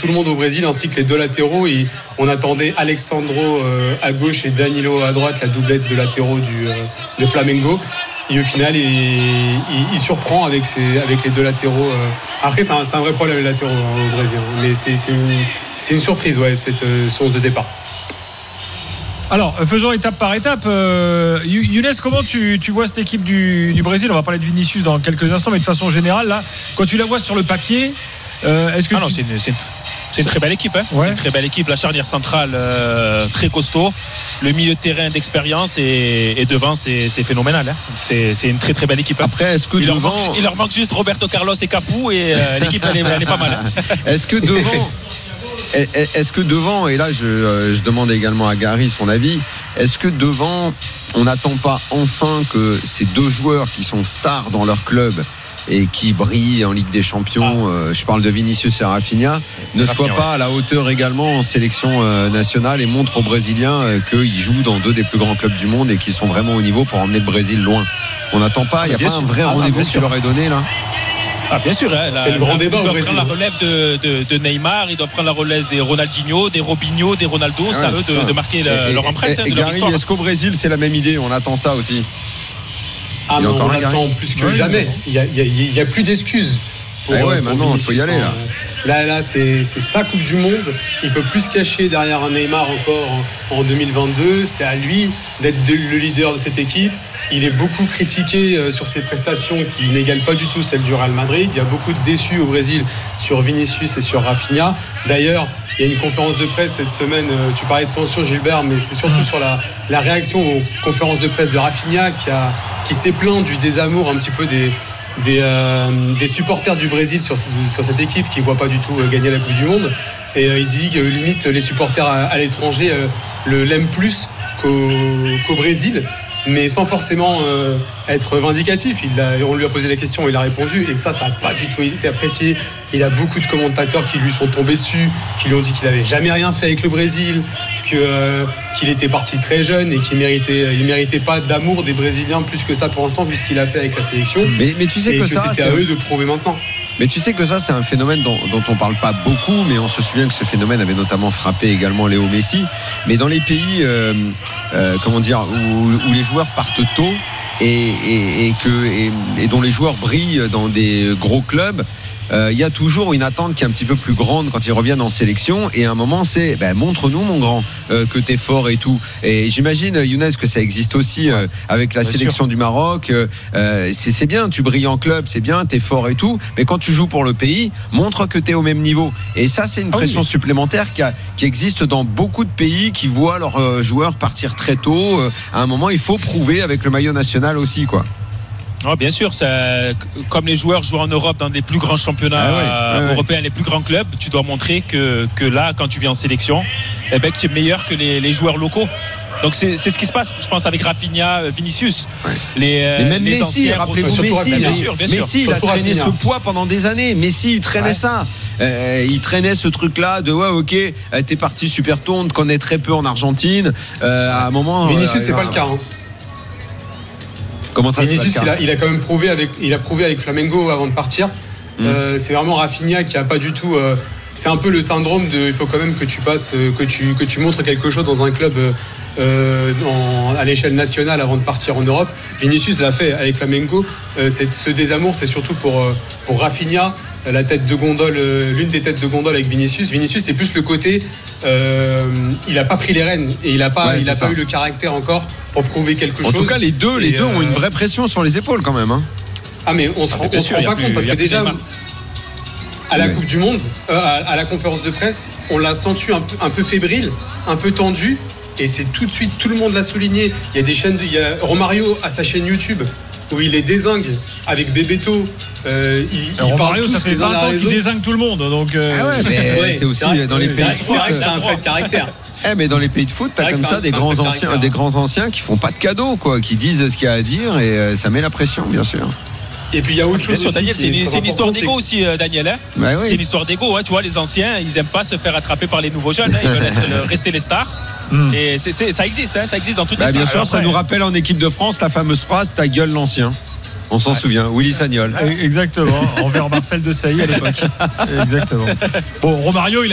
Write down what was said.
tout le monde au Brésil, ainsi que les deux latéraux. Et on attendait Alexandro à gauche et Danilo à droite, la doublette de latéraux de Flamengo. Et au final, il surprend avec les deux latéraux. Après, c'est un vrai problème les latéraux au Brésil. Mais c'est une surprise, cette source de départ. Alors, faisons étape par étape. Younes, comment tu vois cette équipe du Brésil ? On va parler de Vinicius dans quelques instants, mais de façon générale, là, quand tu la vois sur le papier, est-ce que c'est une très belle équipe, hein. Ouais. C'est une très belle équipe. La charnière centrale très costaud, le milieu de terrain d'expérience et devant c'est phénoménal, hein. C'est une très très belle équipe, hein. Après, est-ce que il devant leur manque juste Roberto Carlos et Cafu et l'équipe elle est pas mal, hein. Est-ce que devant, et là je demande également à Gary son avis, est-ce que devant on n'attend pas enfin que ces deux joueurs qui sont stars dans leur club et qui brillent en Ligue des Champions, je parle de Vinicius et Rafinha, ne soient pas à la hauteur également en sélection nationale et montrent aux Brésiliens qu'ils jouent dans deux des plus grands clubs du monde et qu'ils sont vraiment au niveau pour emmener le Brésil loin. On n'attend pas, il n'y a pas un vrai rendez-vous qui leur est donné là. Ah bien sûr, hein, c'est le grand débat au Brésil. Ils doivent prendre la relève de Neymar, ils doivent prendre la relève des Ronaldinho, des Robinho, des Ronaldo, c'est à eux de marquer leur empreinte, de leur Gary, histoire. est-ce qu'au Brésil c'est la même idée ? On attend ça aussi. Mais on attend plus que jamais. Il y a plus d'excuses. Maintenant il faut y aller là. Là c'est sa Coupe du Monde. Il peut plus se cacher derrière un Neymar encore en 2022. C'est à lui d'être le leader de cette équipe. Il est beaucoup critiqué sur ses prestations qui n'égalent pas du tout celles du Real Madrid. Il y a beaucoup de déçus au Brésil sur Vinicius et sur Rafinha. D'ailleurs, il y a une conférence de presse cette semaine. Tu parlais de tension, Gilbert, mais c'est surtout sur la réaction aux conférences de presse de Rafinha qui s'est plaint du désamour un petit peu des supporters du Brésil sur cette équipe qui ne voit pas du tout gagner la Coupe du Monde. Et il dit que limite les supporters à l'étranger l'aiment plus qu'au Brésil, mais sans forcément être vindicatif. On lui a posé la question, il a répondu, et ça n'a pas du tout été apprécié. Il y a beaucoup de commentateurs qui lui sont tombés dessus, qui lui ont dit qu'il n'avait jamais rien fait avec le Brésil, qu'il était parti très jeune et qu'il méritait pas d'amour des Brésiliens plus que ça pour l'instant, vu ce qu'il a fait avec la sélection. Mais tu sais que ça, c'était à eux de prouver maintenant. Mais tu sais que ça, c'est un phénomène dont on parle pas beaucoup, mais on se souvient que ce phénomène avait notamment frappé également Léo Messi. Mais dans les pays, où les joueurs partent tôt et dont les joueurs brillent dans des gros clubs, il y a toujours une attente qui est un petit peu plus grande quand ils reviennent en sélection, et à un moment c'est montre-nous mon grand que t'es fort et tout. Et j'imagine, Younes, que ça existe aussi avec la sélection du Maroc. C'est bien, tu brilles en club, c'est bien, t'es fort et tout, mais quand tu joues pour le pays, montre que t'es au même niveau. Et ça, c'est une pression supplémentaire qui existe dans beaucoup de pays qui voient leurs joueurs partir très tôt. À un moment, il faut prouver avec le maillot national aussi, quoi. Oh, bien sûr, comme les joueurs jouent en Europe dans les plus grands championnats européens, les plus grands clubs, tu dois montrer que là, quand tu viens en sélection, que tu es meilleur que les joueurs locaux. Donc c'est ce qui se passe, je pense, avec Rafinha, Vinicius. Mais même les Messi, rappelez-vous Messi, bien sûr. Messi, il a traîné ce poids pendant des années. Messi, il traînait ça. Il traînait ce truc-là de t'es parti super tôt, on te connaît très peu en Argentine. À un moment. Vinicius, c'est pas le cas. Comment ça, Vinicius, il a quand même prouvé avec Flamengo avant de partir. C'est vraiment Rafinha qui a pas du tout. C'est un peu le syndrome de. Il faut quand même que tu passes, que tu montres quelque chose dans un club à l'échelle nationale avant de partir en Europe. Vinicius l'a fait avec Flamengo. Ce désamour, c'est surtout pour Rafinha, la tête de gondole, l'une des têtes de gondole avec Vinicius. Vinicius, c'est plus le côté. Il n'a pas pris les rênes et il n'a pas eu le caractère encore pour prouver quelque chose. En tout cas, les deux ont une vraie pression sur les épaules quand même. Hein. Ah, mais on se rend pas compte parce que déjà. À la Coupe du Monde, à la conférence de presse, on l'a senti un peu fébrile, un peu tendu, et c'est tout de suite, tout le monde l'a souligné. Il y a des chaînes, il y a Romario à sa chaîne YouTube où il est dézingue avec Bebeto. Romario, ça fait 20 ans qu'il dézingue tout le monde. Donc, c'est aussi dans les pays de foot. C'est vrai que c'est un fait de caractère. Mais dans les pays de foot, t'as comme ça des grands anciens qui font pas de cadeaux, quoi, qui disent ce qu'il y a à dire, et ça met la pression, bien sûr. Et puis il y a autre chose aussi. Daniel, c'est une histoire d'ego aussi, Daniel. Hein. C'est une histoire d'ego. Tu vois, les anciens, ils aiment pas se faire attraper par les nouveaux jeunes. Ils veulent rester les stars. Et ça existe. Ça existe dans toutes les bien sûr, ça nous rappelle en équipe de France la fameuse phrase "ta gueule l'ancien". On s'en souvient. Willy Sagnol. Exactement. Envers Marcel Desailly à l'époque. Exactement. Bon, Romario,